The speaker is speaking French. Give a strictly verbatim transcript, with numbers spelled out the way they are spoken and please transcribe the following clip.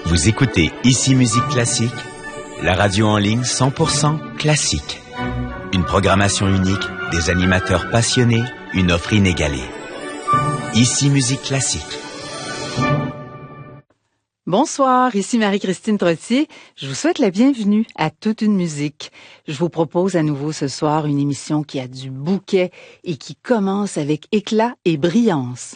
Vous écoutez Ici Musique Classique, la radio en ligne cent pour cent classique. Une programmation unique, des animateurs passionnés, une offre inégalée. Ici Musique Classique. Bonsoir, ici Marie-Christine Trottier. Je vous souhaite la bienvenue à Toute une musique. Je vous propose à nouveau ce soir une émission qui a du bouquet et qui commence avec éclat et brillance.